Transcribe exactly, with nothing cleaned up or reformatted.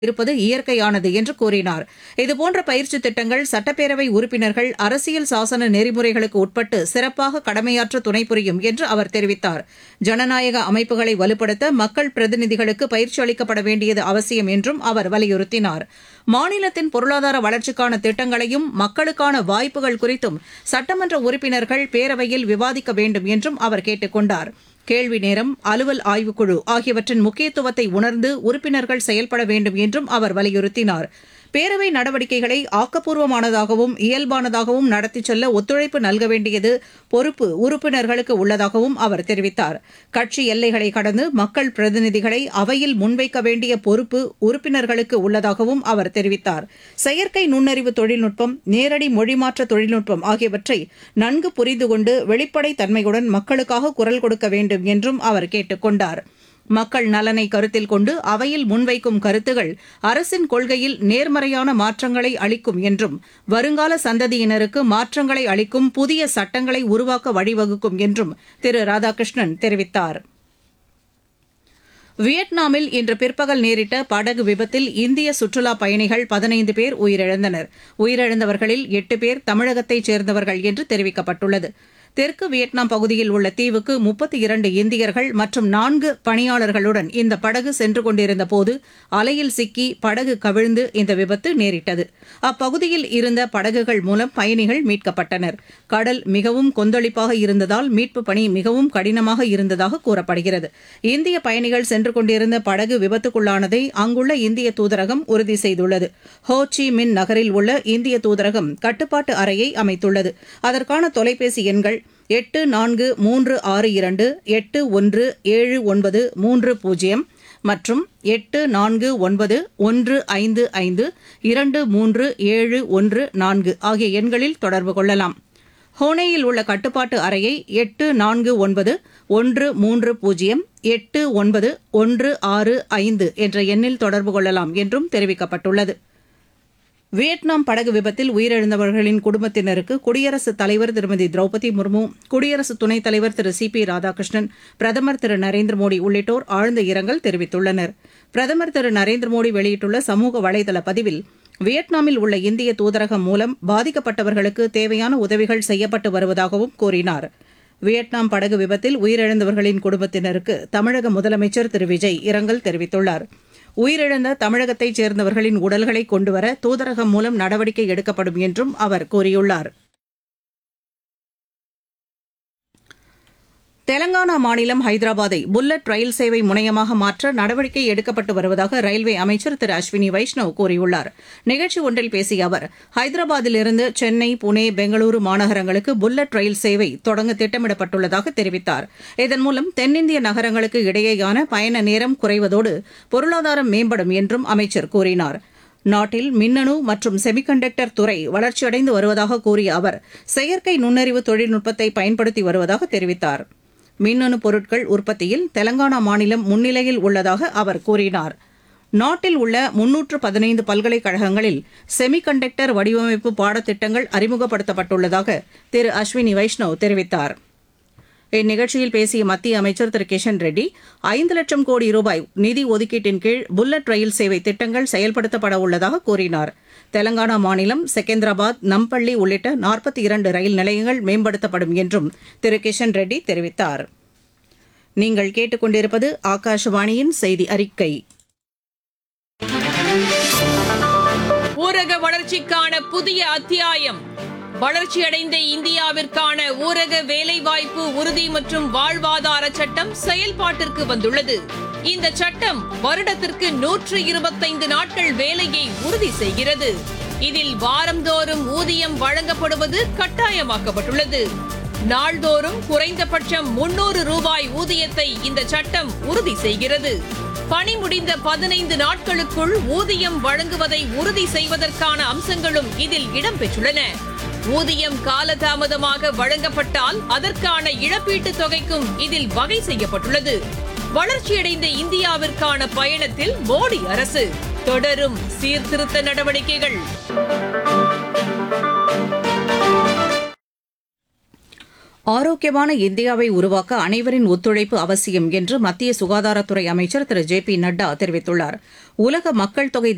இருப்பது இயற்கையானது என்று கூறினார். இதுபோன்ற பயிற்சி திட்டங்கள் சட்டப்பேரவை உறுப்பினர்கள் அரசியல் சாசன நெறிமுறைகளுக்கு உட்பட்டு சிறப்பாக கடமையாற்ற துணை புரியும் என்று அவர் தெரிவித்தார். ஜனநாயக அமைப்புகளை வலுப்படுத்த மக்கள் பிரதிநிதிகளுக்கு பயிற்சி அளிக்கப்பட வேண்டியது அவசியம் என்றும் அவர் வலியுறுத்தினார். மாநிலத்தின் பொருளாதார வளர்ச்சிக்கான திட்டங்களையும் மக்களுக்கான வாய்ப்புகள் குறித்தும் சட்டமன்ற உறுப்பினர்கள் பேரவையில் விவாதிக்க வேண்டும் என்றும் அவர் கேட்டுக் கொண்டார். கேள்வி நேரம், அலுவல் ஆய்வுக்குழு ஆகியவற்றின் முக்கியத்துவத்தை உணர்ந்து உறுப்பினர்கள் செயல்பட வேண்டும் என்றும் அவர் வலியுறுத்தினார். பேரவை நடவடிக்கைகளை ஆக்கப்பூர்வமானதாகவும் இயல்பானதாகவும் நடத்திச் செல்ல ஒத்துழைப்பு நல்க வேண்டியது பொறுப்பு உறுப்பினர்களுக்கு உள்ளதாகவும் அவர் தெரிவித்தார். கட்சி எல்லைகளை கடந்து மக்கள் பிரதிநிதிகளை அவையில் முன்வைக்க வேண்டிய பொறுப்பு உறுப்பினர்களுக்கு உள்ளதாகவும் அவர் தெரிவித்தார். செயற்கை நுண்ணறிவு தொழில்நுட்பம், நேரடி மொழிமாற்ற தொழில்நுட்பம் ஆகியவற்றை நன்கு புரிந்து கொண்டு வெளிப்படை தன்மையுடன் மக்களுக்காக குரல் கொடுக்க வேண்டும் என்றும் அவர் கேட்டுக் கொண்டார். மக்கள் நலனை கருத்தில் கொண்டு அவையில் முன்வைக்கும் கருத்துகள் அரசின் கொள்கையில் நேர்மறையான மாற்றங்களை அளிக்கும் என்றும் வருங்கால சந்ததியினருக்கு மாற்றங்களை அளிக்கும் புதிய சட்டங்களை உருவாக்க வழிவகுக்கும் என்றும் திரு ராதாகிருஷ்ணன் தெரிவித்தார். வியட்நாமில் இன்று பிற்பகல் நேரிட்ட படகு விபத்தில் இந்திய சுற்றுலாப் பயணிகள் பதினைந்து பேர் உயிரிழந்தனர். உயிரிழந்தவர்களில் எட்டு பேர் தமிழகத்தைச் சேர்ந்தவர்கள் என்று தெரிவிக்கப்பட்டுள்ளது. தெற்கு வியட்நாம் பகுதியில் உள்ள தீவுக்கு முப்பத்தி இரண்டு இந்தியர்கள் மற்றும் நான்கு பணியாளர்களுடன் இந்த படகு சென்று கொண்டிருந்தபோது அலையில் சிக்கி படகு கவிழ்ந்து இந்த விபத்து நேரிட்டது. அப்பகுதியில் இருந்த படகுகள் மூலம் பயணிகள் மீட்கப்பட்டனர். கடல் மிகவும் கொந்தளிப்பாக இருந்ததால் மீட்புப் பணி மிகவும் கடினமாக இருந்ததாக கூறப்படுகிறது. இந்திய பயணிகள் சென்று கொண்டிருந்த படகு விபத்துக்குள்ளானதை அங்குள்ள இந்திய தூதரகம் உறுதி செய்துள்ளது. ஹோ சி மின் நகரில் உள்ள இந்திய தூதரகம் கட்டுப்பாட்டு அறையை அமைத்துள்ளது. அதற்கான தொலைபேசி எண்கள் எட்டு நான்கு மூன்று ஆறு இரண்டு எட்டு ஒன்று ஏழு ஒன்பது மூன்று பூஜ்ஜியம் மற்றும் எட்டு நான்கு ஒன்பது ஒன்று ஐந்து ஐந்து இரண்டு மூன்று ஏழு ஒன்று நான்கு ஆகிய எண்களில் தொடர்பு கொள்ளலாம். ஹோனேயில் உள்ள கட்டுப்பாட்டு அறையை எட்டு நான்கு ஒன்பது ஒன்று மூன்று பூஜ்ஜியம் எட்டு ஒன்பது ஒன்று ஆறு ஐந்து என்ற எண்ணில் தொடர்பு கொள்ளலாம் என்றும் தெரிவிக்கப்பட்டுள்ளது. வியட்நாம் படகு விபத்தில் உயிரிழந்தவர்களின் குடும்பத்தினருக்கு குடியரசுத் தலைவர் திருமதி திரௌபதி முர்மு, குடியரசு துணைத் தலைவர் திரு சி பி ராதாகிருஷ்ணன், பிரதமர் திரு நரேந்திர மோடி உள்ளிட்டோர் ஆழ்ந்த இரங்கல் தெரிவித்துள்ளனர். பிரதமர் திரு நரேந்திர மோடி வெளியிட்டுள்ள சமூக வலைதள பதிவில் வியட்நாமில் உள்ள இந்திய தூதரகம் மூலம் பாதிக்கப்பட்டவர்களுக்கு தேவையான உதவிகள் செய்யப்பட்டு வருவதாகவும் கூறினார். வியட்நாம் படகு விபத்தில் உயிரிழந்தவர்களின் குடும்பத்தினருக்கு தமிழக முதலமைச்சர் திரு விஜய் இரங்கல் தெரிவித்துள்ளார். உயிரிழந்த தமிழகத்தைச் சேர்ந்தவர்களின் உடல்களை கொண்டுவர தூதரகம் மூலம் நடவடிக்கை எடுக்கப்படும் என்றும் அவர் கூறியுள்ளார். தெலங்கானா மாநிலம் ஹைதராபாத்தை புல்லட் ரயில் சேவை முனையமாக மாற்ற நடவடிக்கை எடுக்கப்பட்டு வருவதாக ரயில்வே அமைச்சர் திரு அஸ்வினி வைஷ்ணவ் கூறியுள்ளார். நிகழ்ச்சி ஒன்றில் பேசிய அவர், ஹைதராபாத்திலிருந்து சென்னை, புனே, பெங்களூரு மாநகரங்களுக்கு புல்லட் ரயில் சேவை தொடங்க திட்டமிடப்பட்டுள்ளதாக தெரிவித்தார். இதன் மூலம் தென்னிந்திய நகரங்களுக்கு இடையேயான பயண நேரம் குறைவதோடு பொருளாதாரம் மேம்படும் என்றும் அமைச்சர் கூறினார். நாட்டில் மின்னணு மற்றும் செமிகண்டக்டர் துறை வளர்ச்சியடைந்து வருவதாக கூறிய அவர், செயற்கை நுண்ணறிவு தொழில்நுட்பத்தை பயன்படுத்தி வருவதாக தெரிவித்தார். மின்னணு பொருட்கள் உற்பத்தியில் தெலங்கானா மாநிலம் முன்னிலையில் உள்ளதாக அவர் கூறினார். நாட்டில் உள்ள முன்னூற்று பதினைந்து பல்கலைக்கழகங்களில் செமிகண்டக்டர் வடிவமைப்பு பாடத்திட்டங்கள் அறிமுகப்படுத்தப்பட்டுள்ளதாக திரு அஸ்வினி வைஷ்ணவ் தெரிவித்தார். இந்நிகழ்ச்சியில் பேசிய மத்திய அமைச்சர் திரு கிஷன் ரெட்டி, ஐந்து லட்சம் கோடி ரூபாய் நிதி ஒதுக்கீட்டின் கீழ் புல்லட் ரயில் சேவை திட்டங்கள் செயல்படுத்தப்பட உள்ளதாக கூறினார். தெலங்கானா மாநிலம் செகந்திராபாத், நம்பள்ளி உள்ளிட்ட நாற்பத்தி இரண்டு ரயில் நிலையங்கள் மேம்படுத்தப்படும் என்றும் திரு கிஷன் ரெட்டி தெரிவித்தார். நீங்கள் கேட்டுக் கொண்டிருப்பது ஆகாஷவாணியின் செய்தி அறிக்கை. ஊரக வளர்ச்சிக்கான புதிய அத்தியாயம். வளர்ச்சியடைந்த இந்தியாவிற்கான ஊரக வேலைவாய்ப்பு உறுதி மற்றும் வாழ்வாதார சட்டம் செயல்பாட்டிற்கு வந்துள்ளது. இந்த சட்டம் வருடத்திற்கு நூற்று இருபத்தைந்து நாட்கள் வேலையை உறுதி செய்கிறது. இதில் வாரந்தோறும் ஊதியம் வழங்கப்படுவது கட்டாயமாக்கப்பட்டுள்ளது. நாள்தோறும் குறைந்தபட்சம் முன்னூறு ரூபாய் ஊதியத்தை இந்த சட்டம் உறுதி செய்கிறது. பணி முடிந்த பதினைந்து நாட்களுக்குள் ஊதியம் வழங்குவதை உறுதி செய்வதற்கான அம்சங்களும் இதில் இடம்பெற்றுள்ளன. ஊதியம் காலதாமதமாக வழங்கப்பட்டால் அதற்கான இழப்பீட்டுத் தொகைக்கும் இதில் வகை செய்யப்பட்டுள்ளது. வளர்ச்சியடைந்த இந்தியாவிற்கான பயணத்தில் மோடி அரசு தொடரும் சீர்திருத்த நடவடிக்கைகள். ஆரோக்கியமான இந்தியாவை உருவாக்க அனைவரின் ஒத்துழைப்பு அவசியம் என்று மத்திய சுகாதாரத்துறை அமைச்சர் திரு ஜே பி நட்டா தெரிவித்துள்ளார். உலக மக்கள் தொகை